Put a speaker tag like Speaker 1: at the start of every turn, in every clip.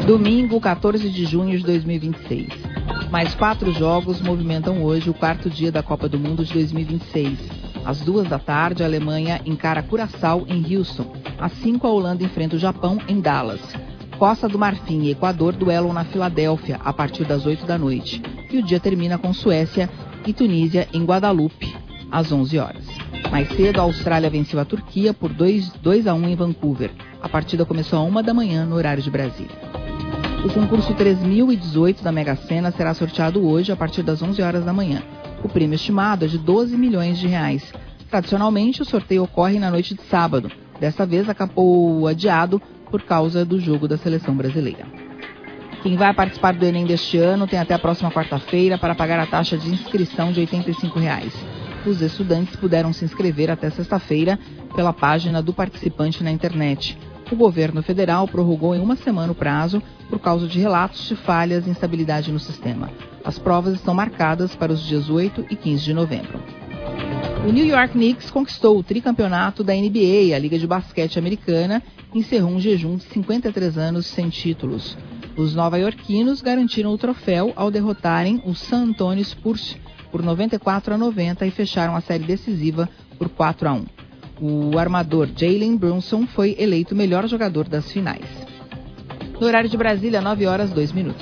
Speaker 1: Domingo, 14 de junho de 2026. Mais 4 jogos movimentam hoje o quarto dia da Copa do Mundo de 2026. Às 14h, a Alemanha encara Curaçao em Houston. Às 5h, a Holanda enfrenta o Japão em Dallas. Costa do Marfim e Equador duelam na Filadélfia a partir das 20h. E o dia termina com Suécia e Tunísia em Guadalupe, às 11h. Mais cedo, a Austrália venceu a Turquia por 2-1 em Vancouver. A partida começou às 1h no horário de Brasília. O concurso 3018 da Mega Sena será sorteado hoje a partir das 11h. O prêmio estimado é de 12 milhões de reais. Tradicionalmente, o sorteio ocorre na noite de sábado. Desta vez, acabou adiado por causa do jogo da seleção brasileira. Quem vai participar do Enem deste ano tem até a próxima quarta-feira para pagar a taxa de inscrição de R$ 85. Os estudantes puderam se inscrever até sexta-feira pela página do participante na internet. O governo federal prorrogou em uma semana o prazo por causa de relatos de falhas e instabilidade no sistema. As provas estão marcadas para os dias 8 e 15 de novembro. O New York Knicks conquistou o tricampeonato da NBA, a Liga de Basquete Americana, e encerrou um jejum de 53 anos sem títulos. Os nova-iorquinos garantiram o troféu ao derrotarem o San Antonio Spurs por 94-90 e fecharam a série decisiva por 4-1. O armador Jalen Brunson foi eleito o melhor jogador das finais. No horário de Brasília, 9h02.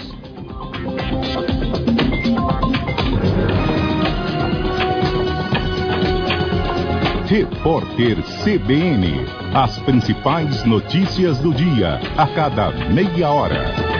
Speaker 2: Repórter CBN. As principais notícias do dia, a cada meia hora.